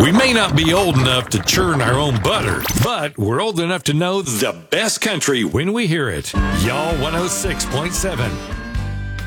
We may not be old enough to churn our own butter, but we're old enough to know the best country when we hear it. Y'all 106.7.